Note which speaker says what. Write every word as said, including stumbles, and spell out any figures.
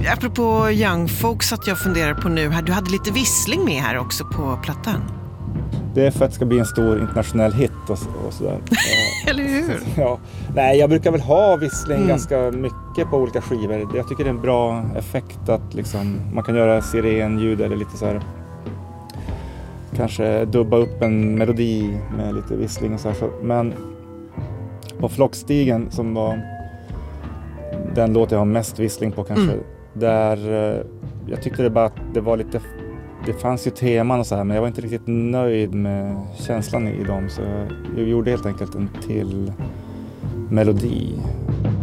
Speaker 1: apropå Young Folks att jag funderar på nu här. Du hade lite vissling med här också på plattan.
Speaker 2: Det är för att det ska bli en stor internationell hit och, och sådär.
Speaker 1: Eller hur?
Speaker 2: Ja. Nej, jag brukar väl ha vissling
Speaker 1: Mm.
Speaker 2: ganska mycket på olika skivor. Jag tycker det är en bra effekt att liksom, man kan göra sirenljud eller lite så här. Kanske dubba upp en melodi med lite vissling och så här. Så, men på Flockstigen som var den låt jag har mest vissling på kanske. Mm. Där jag tyckte det bara att det var lite, det fanns ju teman och så här, men jag var inte riktigt nöjd med känslan i dem, så jag gjorde helt enkelt en till melodi